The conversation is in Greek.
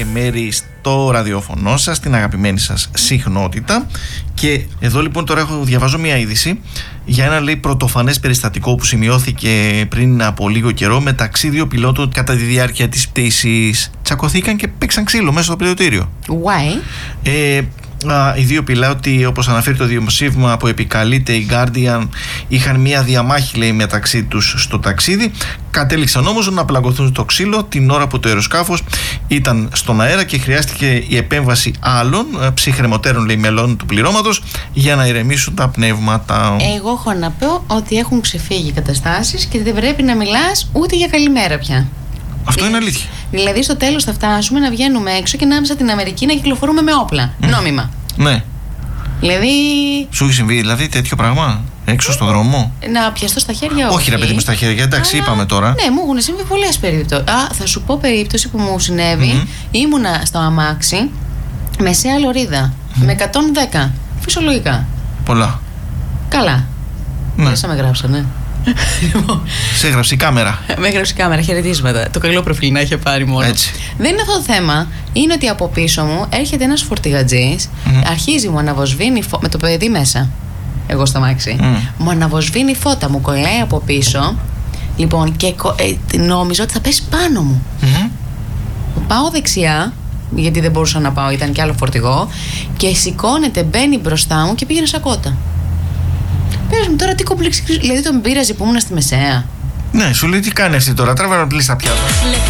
και μέρη στο ραδιόφωνο σας, στην αγαπημένη σας συχνότητα. Και εδώ λοιπόν τώρα διαβάζω μια είδηση για ένα, λέει, πρωτοφανές περιστατικό που σημειώθηκε πριν από λίγο καιρό μεταξύ δύο πιλότων κατά τη διάρκεια της πτήσης. Τσακωθήκαν και παίξαν ξύλο μέσα στο πιλωτήριο. Why? Οι δύο πιλότοι, όπως αναφέρει το δημοσίευμα που επικαλείται η Guardian, είχαν μια διαμάχη, λέει, μεταξύ τους στο ταξίδι. Κατέληξαν όμως να πλακωθούν στο ξύλο την ώρα που το αεροσκάφος ήταν στον αέρα και χρειάστηκε η επέμβαση άλλων ψυχρεμωτέρων, λέει, μελών του πληρώματος για να ηρεμήσουν τα πνεύματα. Εγώ έχω να πω ότι έχουν ξεφύγει οι καταστάσεις και δεν πρέπει να μιλάς ούτε για καλημέρα πια. Αυτό είναι αλήθεια. Δηλαδή στο τέλος θα φτάσουμε να βγαίνουμε έξω και ανάμεσα την Αμερική να κυκλοφορούμε με όπλα. Νόμιμα. Ναι. Δηλαδή. Σου έχει συμβεί δηλαδή τέτοιο πράγμα έξω στον δρόμο? Να πιαστώ στα χέρια, όχι. Όχι, ρε παιδί μου, στα χέρια. Εντάξει, είπαμε τώρα. Ναι, μου έχουν συμβεί πολλές περιπτώσεις. Θα σου πω περίπτωση που μου συνέβη. Ήμουνα στο αμάξι μεσαία λωρίδα με 110. Φυσιολογικά. Πολλά. Καλά. Ναι. Μέσα με γράψανε. Σε έγραψε η κάμερα. Με έγραψε η κάμερα, χαιρετίσματα. Το καλό προφίλ να είχε πάρει μόνο. Έτσι. Δεν είναι αυτό το θέμα. Είναι ότι από πίσω μου έρχεται ένας φορτηγατζής, αρχίζει μου αναβοσβήνει με το παιδί μέσα. Εγώ στο μάξι. Μου αναβοσβήνει φώτα, μου κολλάει από πίσω. Λοιπόν, και νόμιζα ότι θα πέσει πάνω μου. Πάω δεξιά, γιατί δεν μπορούσα να πάω, ήταν κι άλλο φορτηγό. Και σηκώνεται, μπαίνει μπροστά μου και πήγαινε σακώτα. Πες μου τώρα τι κομπλεξική. Δηλαδή τον πείραζε που ήμουν στη μεσαία. Ναι, σου λέει τι κάνει αυτή τώρα, τράβα να πλήσει τα πιάτα.